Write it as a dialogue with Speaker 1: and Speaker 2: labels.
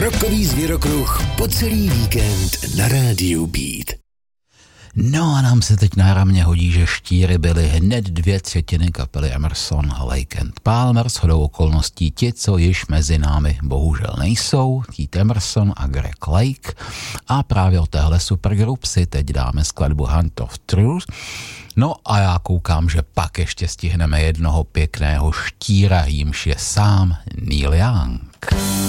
Speaker 1: Rockový zvěrokruh po celý víkend na rádiu Beat.
Speaker 2: No a nám se teď náramně hodí, že štíry byly hned 2/3 kapely Emerson, Lake and Palmer, shodou okolností ti, co již mezi námi bohužel nejsou, Keith Emerson a Greg Lake. A právě od téhle supergroup si teď dáme skladbu Hunt of Truth. No a já koukám, že pak ještě stihneme jednoho pěkného štíra, jímž je sám Neil Young.